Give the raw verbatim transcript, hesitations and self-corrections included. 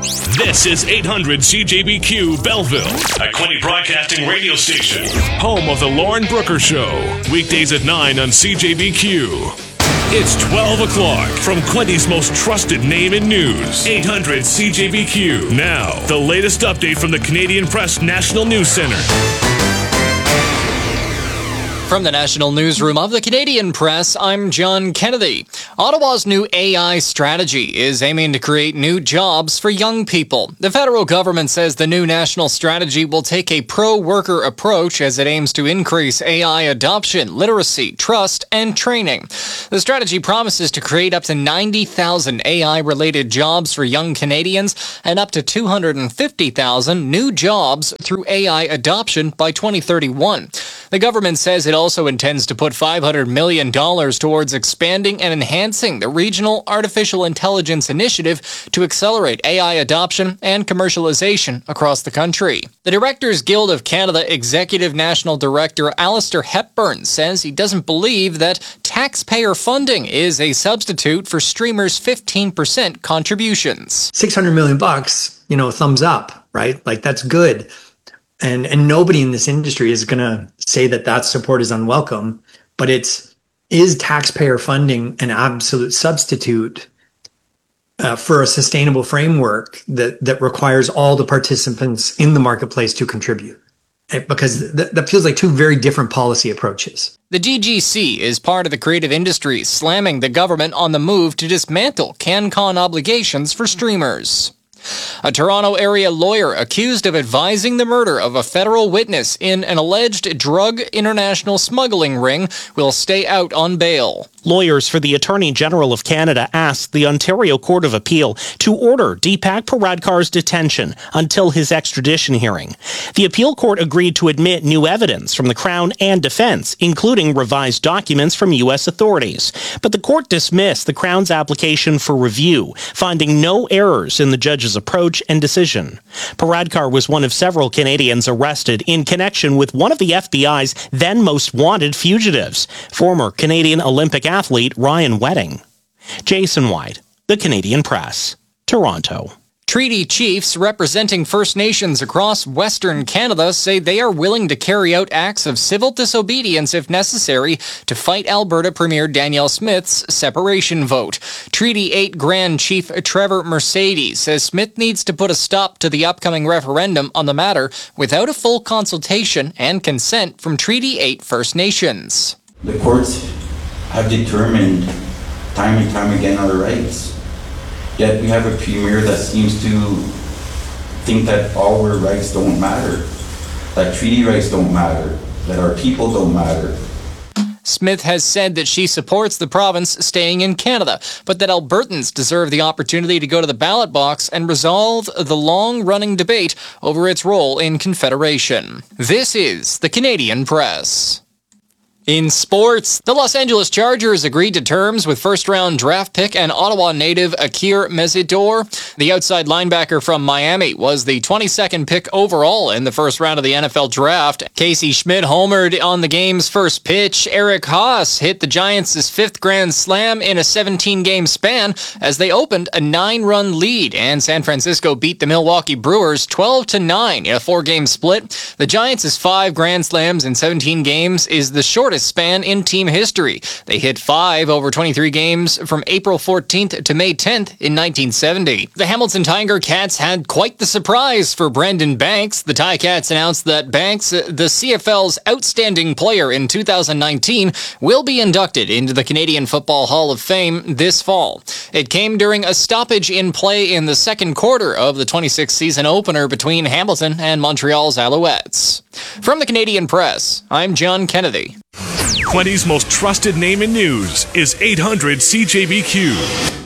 This is eight hundred C J B Q Belleville, a Quinte Broadcasting radio station. Home of the Lauren Brooker Show. Weekdays at nine on C J B Q. It's twelve o'clock from Quinte's most trusted name in news. eight hundred C J B Q. Now, the latest update from the Canadian Press National News Centre. From the National Newsroom of the Canadian Press, I'm John Kennedy. Ottawa's new A I strategy is aiming to create new jobs for young people. The federal government says the new national strategy will take a pro-worker approach as it aims to increase A I adoption, literacy, trust, and training. The strategy promises to create up to ninety thousand A I-related jobs for young Canadians and up to two hundred fifty thousand new jobs through A I adoption by twenty thirty-one. The government says it also intends to put five hundred million dollars towards expanding and enhancing the Regional Artificial Intelligence Initiative to accelerate A I adoption and commercialization across the country. The Directors Guild of Canada Executive National Director Alistair Hepburn says he doesn't believe that taxpayer funding is a substitute for streamers' fifteen percent contributions. six hundred million bucks, you know, thumbs up, right? Like, that's good. And and nobody in this industry is going to say that that support is unwelcome, but it's, is taxpayer funding an absolute substitute uh, for a sustainable framework that, that requires all the participants in the marketplace to contribute? Because th- that feels like two very different policy approaches. The D G C is part of the creative industry, slamming the government on the move to dismantle CanCon obligations for streamers. A Toronto area lawyer accused of advising the murder of a federal witness in an alleged drug international smuggling ring will stay out on bail. Lawyers for the Attorney General of Canada asked the Ontario Court of Appeal to order Deepak Paradkar's detention until his extradition hearing. The appeal court agreed to admit new evidence from the Crown and defense, including revised documents from U S authorities. But the court dismissed the Crown's application for review, finding no errors in the judge's approach and decision. Paradkar was one of several Canadians arrested in connection with one of the F B I's then most wanted fugitives, former Canadian Olympic athlete Ryan Wedding. Jason White, The Canadian Press, Toronto. Treaty chiefs representing First Nations across Western Canada say they are willing to carry out acts of civil disobedience if necessary to fight Alberta Premier Danielle Smith's separation vote. Treaty eight Grand Chief Trevor Mercedes says Smith needs to put a stop to the upcoming referendum on the matter without a full consultation and consent from Treaty eight First Nations. The courts have determined time and time again our rights. Yet we have a premier that seems to think that all our rights don't matter, that treaty rights don't matter, that our people don't matter. Smith has said that she supports the province staying in Canada, but that Albertans deserve the opportunity to go to the ballot box and resolve the long-running debate over its role in Confederation. This is the Canadian Press. In sports, the Los Angeles Chargers agreed to terms with first-round draft pick and Ottawa native Akir Mesidor. The outside linebacker from Miami was the twenty-second pick overall in the first round of the N F L draft. Casey Schmidt homered on the game's first pitch. Eric Haas hit the Giants' fifth grand slam in a seventeen-game span as they opened a nine-run lead, and San Francisco beat the Milwaukee Brewers twelve to nine in a four-game split. The Giants' five grand slams in seventeen games is the shortest span in team history. They hit five over twenty-three games from April fourteenth to May tenth in nineteen seventy. The Hamilton Tiger Cats had quite the surprise for Brendan Banks. The Ticats announced that Banks, the C F L's outstanding player in two thousand nineteen, will be inducted into the Canadian Football Hall of Fame this fall. It came during a stoppage in play in the second quarter of the twenty-sixth season opener between Hamilton and Montreal's Alouettes. From the Canadian Press, I'm John Kennedy. Quinte's most trusted name in news is eight hundred C J B Q.